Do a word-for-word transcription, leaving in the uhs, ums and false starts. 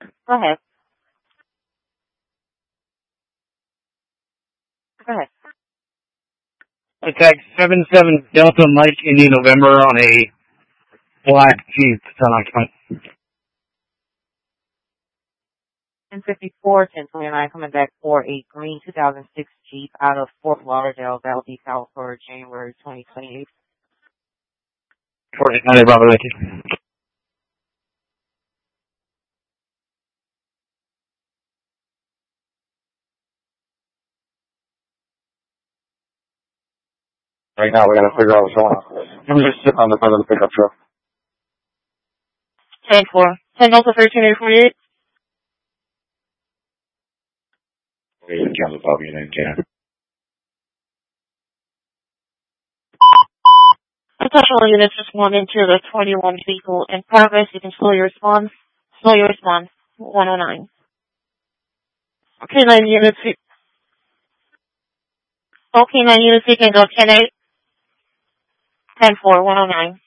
Go ahead. Go ahead. Attack seven seven Delta Mike Indy November on a black Jeep. ten fifty-four, ten twenty-nine, coming back for a green two thousand six Jeep out of Fort Lauderdale. That will be out for January twenty twenty-eight. forty-nine, Bravo nineteen. Right now, we got to figure out what's going on. I'm just sitting on the front of the pickup truck. ten four. ten Delta thirteen eight forty-eight. Okay, you can above you then, can. Potential units respond into the twenty-one vehicle in progress. You can slow your response. Slow your response. one oh nine. Okay, nine units. Okay, nine units. You can go ten eight. ten four, one oh nine.